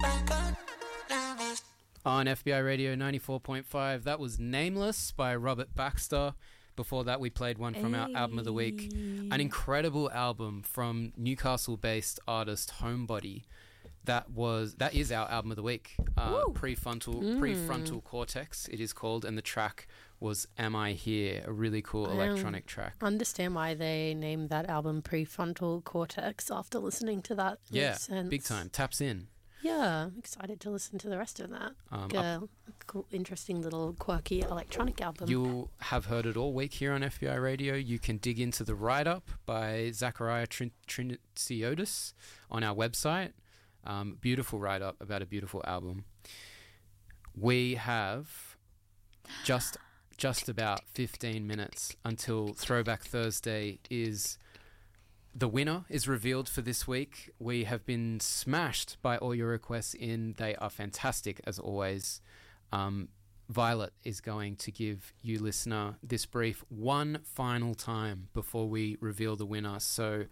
On FBI Radio 94.5, that was Nameless by Robert Baxter. Before that, we played one from our album of the week, an incredible album from Newcastle-based artist Homebody. That is our album of the week. Prefrontal Cortex, it is called, and the track was "Am I Here?" A really cool electronic track. I understand why they named that album Prefrontal Cortex after listening to that. Yeah, big time. Taps in. Yeah, I'm excited to listen to the rest of that. A cool, interesting little quirky electronic album. You'll have heard it all week here on FBI Radio. You can dig into the write-up by Zachariah Trinciotis on our website. Beautiful write-up about a beautiful album. We have just about 15 minutes until Throwback Thursday is... The winner is revealed for this week. We have been smashed by all your requests in. They are fantastic, as always. Violet is going to give you, listener, this brief one final time before we reveal the winner. So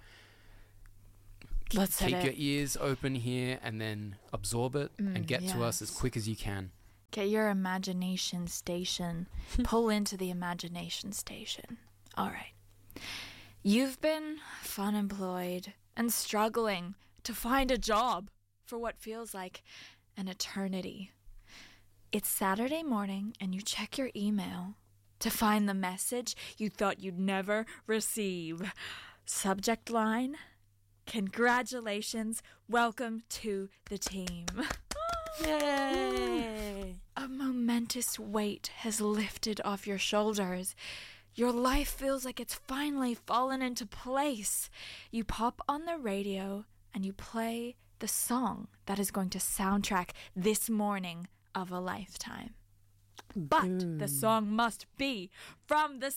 keep your ears open here and then absorb it and get to us as quick as you can. Get your imagination station. Pull into the imagination station. All right. You've been unemployed and struggling to find a job for what feels like an eternity. It's Saturday morning and you check your email to find the message you thought you'd never receive. Subject line, congratulations, welcome to the team. Yay! A momentous weight has lifted off your shoulders. Your life feels like it's finally fallen into place. You pop on the radio and you play the song that is going to soundtrack this morning of a lifetime. But the song must be from the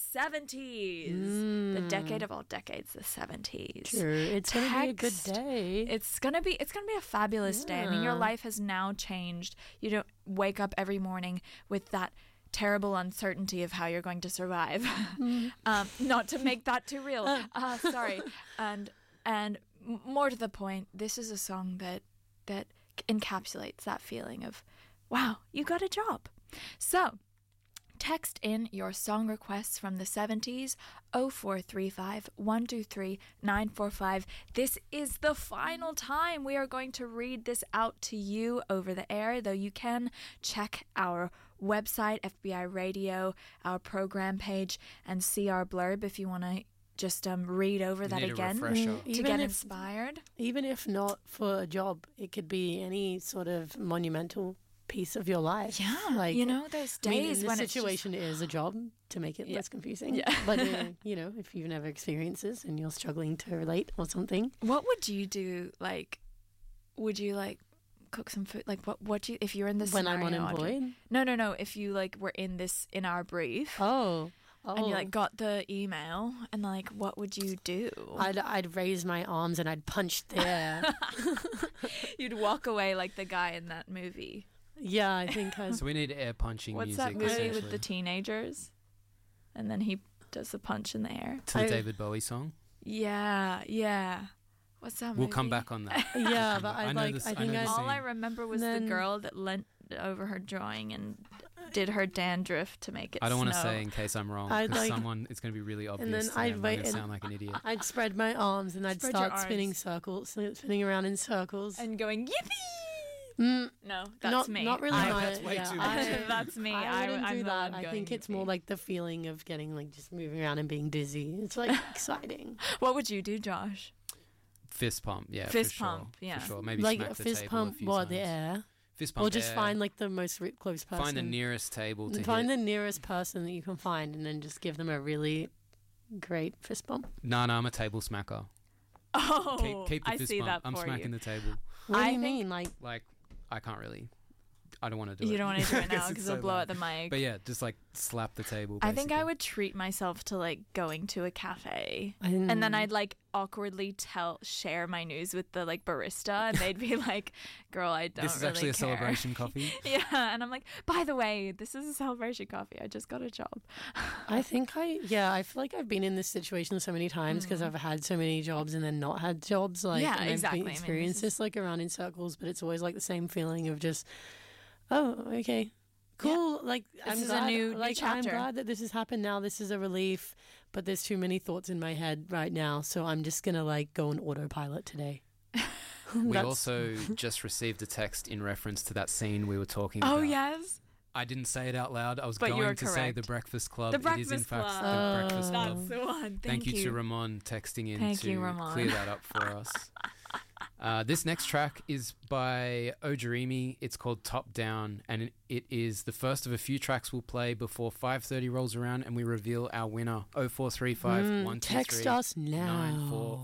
70s. The decade of all decades, the 70s. Sure, it's going to be a good day. It's gonna be a fabulous day. I mean, your life has now changed. You don't wake up every morning with that terrible uncertainty of how you're going to survive. Not to make that too real. Sorry. And more to the point, this is a song that encapsulates that feeling of, wow, you got a job. So, text in your song requests from the 70s, 0435 123 945. This is the final time we are going to read this out to you over the air, though you can check our website, FBI Radio, our program page, and see our blurb if you want to just read over that again to get inspired. Even if not for a job, it could be any sort of monumental piece of your life. Yeah, like, there's days when the situation is a job to make it less confusing. Yeah. But if you've never experienced this and you're struggling to relate or something, what would you do? Like, would you cook some food? Like, what do you, if you're in this when scenario, I'm unemployed? No. If you were in our brief. Oh. And you got the email and what would you do? I'd raise my arms and I'd punch the air. You'd walk away like the guy in that movie. Yeah, I think so we need air punching music. What's that movie with the teenagers? And then he does the punch in the air. To the David Bowie song? Yeah. What's that movie? We'll come back on that. Yeah, but all I remember was the girl that leant over her drawing and did her dandruff to make it I don't want to say in case I'm wrong, because it's going to be really obvious. And then I'd wait and sound like an idiot. I'd spread my arms and I'd start spinning around in circles. And going, yippee! No, that's me. Not really. That's way too much. That's me. I wouldn't do that. I think it's more like the feeling of getting just moving around and being dizzy. It's exciting. What would you do, Josh? Fist pump, yeah. Fist pump, yeah. For sure. Maybe like smack a the fist table pump a few or times. the air. Fist pump or just find the most close person. Find the nearest table to find the nearest person that you can find and then just give them a really great fist bump. Nah, I'm a table smacker. Oh, keep the fist see bump. that I'm for smacking you. the table. What do you mean? Like I can't really. I don't want to do it. You don't want to do it now because it'll blow out the mic. But yeah, just like slap the table. I think I would treat myself to like going to a cafe, and then I'd like awkwardly share my news with the like barista, and they'd be like, "Girl, I don't." This is really actually a care. celebration coffee. Yeah, and I'm like, by the way, this is a celebration coffee. I just got a job. I think I feel like I've been in this situation so many times because I've had so many jobs and then not had jobs. Like, yeah, and exactly. I've experienced this like around in circles, but it's always like the same feeling of just, oh, okay, cool. Yeah. Like, this is a new chapter. I'm glad that this has happened now. This is a relief, but there's too many thoughts in my head right now, so I'm just gonna like go on autopilot today. We also just received a text in reference to that scene we were talking about. Oh, yes. I didn't say it out loud. I was but going to say The Breakfast Club. The Breakfast It is, in fact, Club. The Breakfast Club. That's the one. Thank you to Ramon texting in Thank to you, Ramon. clear that up for us. This next track is by Ojarimi. It's called Top Down, and it is the first of a few tracks we'll play before 5:30 rolls around and we reveal our winner. 0435 123 text us now.